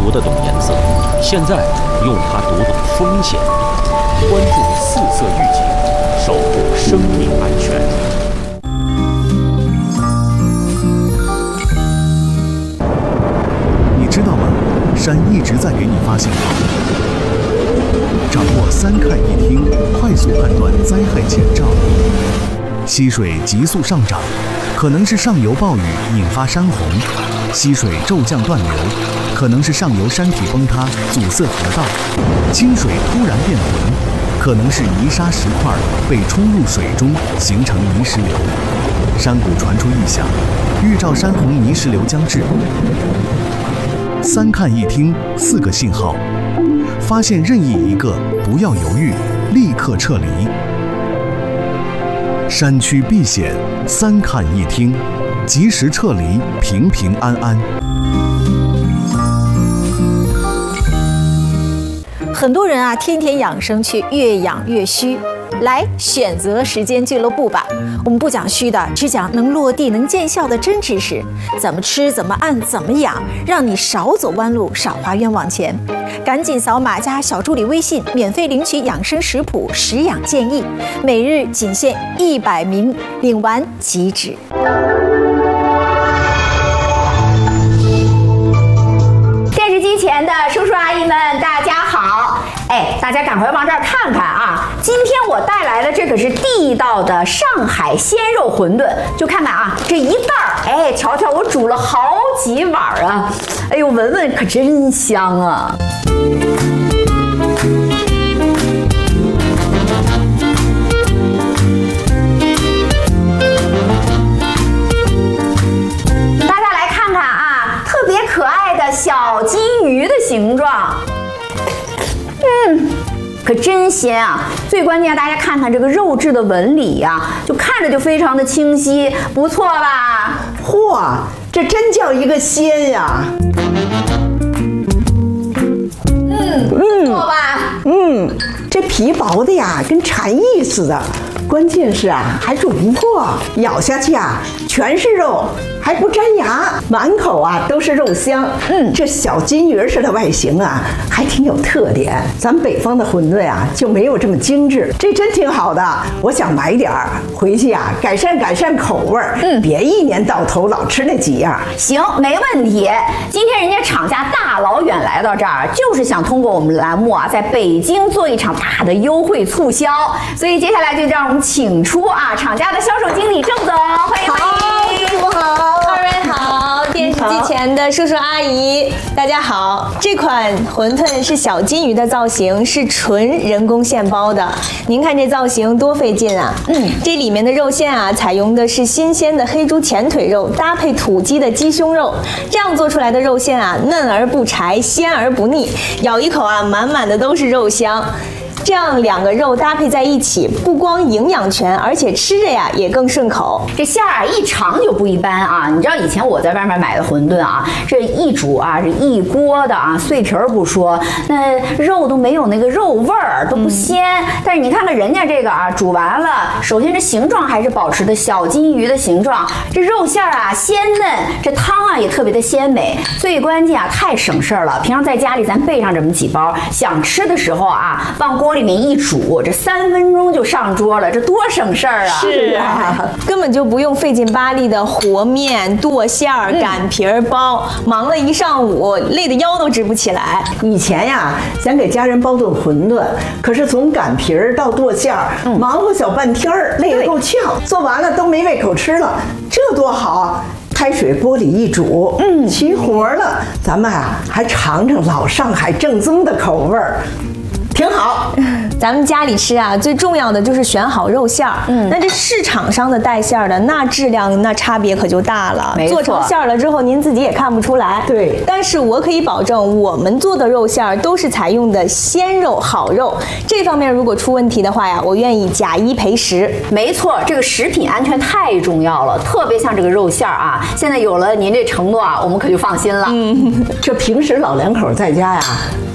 读得懂颜色，现在用它读懂风险。关注四色预警，守护生命安全。 你知道吗？山一直在给你发信号。掌握3看1听，快速判断灾害前兆。溪水急速上涨，可能是上游暴雨引发山洪；溪水骤降断流，可能是上游山体崩塌阻塞河道；清水突然变浑，可能是泥沙石块被冲入水中形成泥石流。山谷传出异响，预兆山洪泥石流将至。3看1听，4个信号，发现任意一个，不要犹豫，立刻撤离。山区避险，3看1听，及时撤离，平平安安。 很多人啊，天天养生去，越养越虚。来选择时间俱乐部吧，我们不讲虚的，只讲能落地、能见效的真知识。怎么吃，怎么按，怎么养，让你少走弯路，少花冤枉钱。赶紧扫码加小助理微信，免费领取养生食谱、食养建议，每日仅限100名，领完即止。 电视机前的叔叔阿姨们，大家好！哎，大家赶快往这儿看看啊！今天我带来的这可是地道的上海鲜肉馄饨，就看看啊，这一袋儿，哎，瞧瞧我煮了好几碗啊！哎呦，闻闻可真香啊！大家来看看啊，特别可爱的小金鱼的形状。可真鲜啊！最关键，大家看看这个肉质的纹理呀，就看着就非常的清晰，不错吧？ 嚯，这真叫一个鲜呀！ 不错吧？ 这皮薄的呀，跟蝉翼似的。关键是啊，还煮不破，咬下去啊，全是肉，还不粘牙，满口啊都是肉香。这小金鱼似的外形啊，还挺有特点。咱北方的馄饨啊，就没有这么精致，这真挺好的。我想买点儿回去啊，改善口味儿。别一年到头老吃那几样。 行，没问题。今天人家厂家大老远来到这儿，就是想通过我们栏目啊，在北京做一场大的优惠促销。所以接下来就让我们请出啊厂家的销售经理郑总，欢迎欢迎。 师傅好， 二位好，电视机前的叔叔阿姨大家好。这款馄饨是小金鱼的造型，是纯人工现包的。您看这造型多费劲啊！这里面的肉馅啊，采用的是新鲜的黑猪前腿肉，搭配土鸡的鸡胸肉，这样做出来的肉馅啊，嫩而不柴，鲜而不腻，咬一口啊，满满的都是肉香。这样2个肉搭配在一起，不光营养全，而且吃着呀也更顺口。 这馅儿啊一尝就不一般啊！你知道以前我在外面买的馄饨啊，这一煮啊，这一锅的啊，碎皮儿不说，那肉都没有那个肉味儿，都不鲜。但是你看看人家这个啊，煮完了，首先这形状还是保持的小金鱼的形状，这肉馅儿啊鲜嫩，这汤啊也特别的鲜美。最关键啊，太省事儿了。平常在家里咱备上这么几包，想吃的时候啊，往锅里面一煮，这3分钟就上桌了，这多省事儿啊！ 是啊，根本就不用费劲巴力的和面、剁馅儿、擀皮儿、包，忙了一上午，累得腰都直不起来。 以前呀，想给家人包顿馄饨，可是从擀皮儿到剁馅儿，忙活小半天儿，累得够呛，做完了都没胃口吃了，这多好！开水锅里一煮，齐活了。咱们啊，还尝尝老上海正宗的口味儿。挺好。 咱们家里吃啊，最重要的就是选好肉馅儿。那这市场上的带馅儿的，那质量那差别可就大了。做成馅儿了之后，您自己也看不出来。 对。 但是我可以保证，我们做的肉馅儿都是采用的鲜肉、好肉。这方面如果出问题的话呀，我愿意假1赔10。 没错，这个食品安全太重要了，特别像这个肉馅儿啊，现在有了您这承诺啊，我们可就放心了。 这平时老两口在家呀，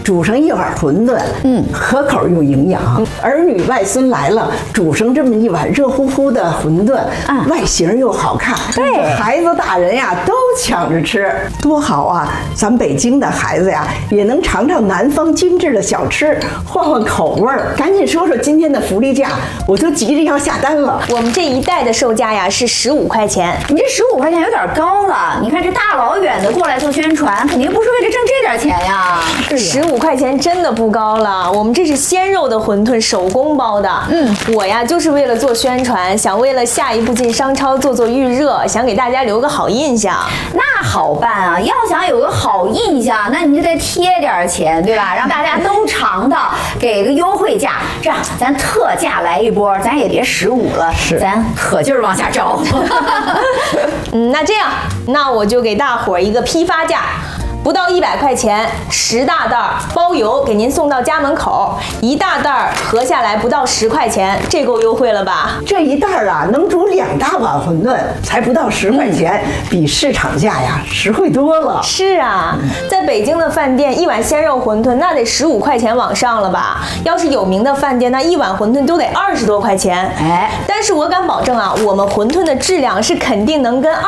煮上一碗馄饨，可口又营养。儿女外孙来了，煮上这么一碗热乎乎的馄饨，外形又好看， 对， 孩子大人呀都抢着吃，多好啊！咱北京的孩子呀，也能尝尝南方精致的小吃，换换口味儿。赶紧说说今天的福利价，我都急着要下单了。 我们这一袋的售价呀是15块钱。 你这15块钱有点高了，你看这大老远的过来做宣传，肯定不是为了挣这点钱呀。 15块钱真的不高了，我们这是鲜肉的馄饨，手工包的。我呀就是为了做宣传，想为了下一步进商超做预热，想给大家留个好印象。 那好办啊，要想有个好印象，那你就得贴点钱，对吧？让大家都尝到，给个优惠价。这样咱特价来一波，咱也别15了，咱可劲儿往下招。 那这样，那我就给大伙儿一个批发价。不到100块钱，10大袋包邮，给您送到家门口。1大袋合下来不到10块钱，这够优惠了吧？ 这一袋啊，能煮2大碗馄饨，才不到10块钱，比市场价呀实惠多了。 是啊，在北京的饭店，一碗鲜肉馄饨那得15块钱往上了吧？要是有名的饭店，那一碗馄饨都得20多块钱。但是我敢保证啊，我们馄饨的质量是肯定能跟